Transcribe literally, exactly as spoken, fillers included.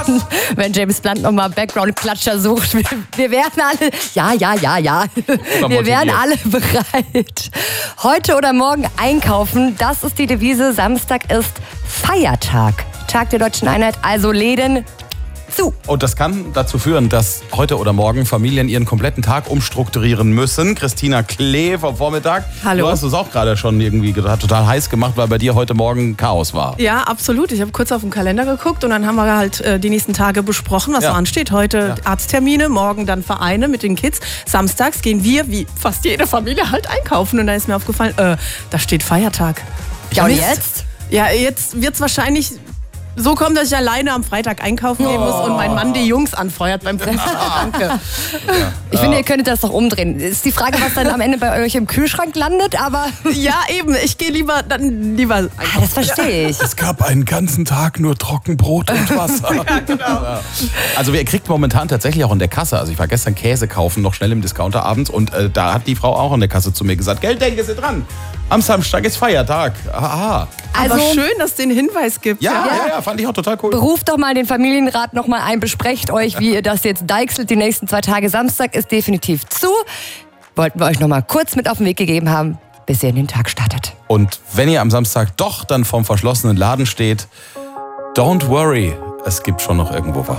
wenn James Blunt nochmal Background-Klatscher sucht. Wir, wir wären alle, ja, ja, ja, ja, wir wären alle bereit. Heute oder morgen einkaufen, das ist die Devise. Samstag ist Feiertag, Tag der Deutschen Einheit, also Läden zu. Und das kann dazu führen, dass heute oder morgen Familien ihren kompletten Tag umstrukturieren müssen. Christina Klee vom Vormittag. Hallo. Du hast es auch gerade schon irgendwie total heiß gemacht, weil bei dir heute Morgen Chaos war. Ja, absolut. Ich habe kurz auf den Kalender geguckt und dann haben wir halt äh, die nächsten Tage besprochen, was ja. so ansteht. Heute ja. Arzttermine, morgen dann Vereine mit den Kids. Samstags gehen wir, wie fast jede Familie, halt einkaufen. Und da ist mir aufgefallen, äh, da steht Feiertag. Ja, und jetzt? Ja, jetzt wird es wahrscheinlich so kommen, dass ich alleine am Freitag einkaufen gehen muss und mein Mann die Jungs anfeuert beim Fußball. Danke. Ja. Ich finde, ihr könntet das doch umdrehen. Ist die Frage, was dann am Ende bei euch im Kühlschrank landet, aber... Ja, eben. Ich gehe lieber dann lieber einkaufen. Ah, das verstehe ich. Es gab einen ganzen Tag nur Trockenbrot und Wasser. Ja, genau. Ja. Also ihr kriegt momentan tatsächlich auch in der Kasse, also ich war gestern Käse kaufen, noch schnell im Discounter abends und äh, da hat die Frau auch in der Kasse zu mir gesagt, Geld, denken Sie dran, am Samstag ist Feiertag. Aha. Aber Also- schön, dass es den Hinweis gibt. Ja, ja, ja, fand ich auch total cool. Ruft doch mal den Familienrat noch mal ein, besprecht euch, wie ihr das jetzt deichselt die nächsten zwei Tage. Samstag ist definitiv zu. Wollten wir euch noch mal kurz mit auf den Weg gegeben haben, bis ihr in den Tag startet. Und wenn ihr am Samstag doch dann vorm verschlossenen Laden steht, don't worry, es gibt schon noch irgendwo was.